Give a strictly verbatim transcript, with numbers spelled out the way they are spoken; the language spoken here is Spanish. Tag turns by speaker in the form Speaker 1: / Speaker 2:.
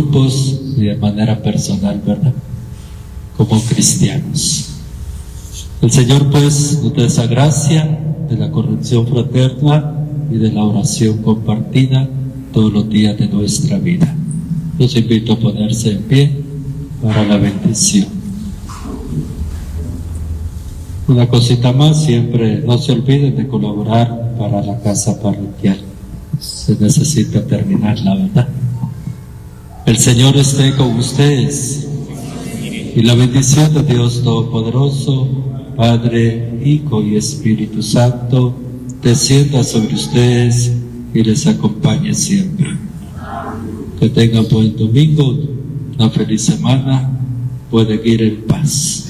Speaker 1: grupos y de manera personal, ¿verdad? Como cristianos. El Señor pues nos dé esa gracia de la corrección fraterna y de la oración compartida todos los días de nuestra vida. Los invito a ponerse en pie para la bendición. Una cosita más, siempre no se olviden de colaborar para la casa parroquial. Se necesita terminarla, ¿verdad? El Señor esté con ustedes y la bendición de Dios Todopoderoso, Padre, Hijo y Espíritu Santo, descienda sobre ustedes y les acompañe siempre. Que tengan buen domingo, una feliz semana, pueden ir en paz.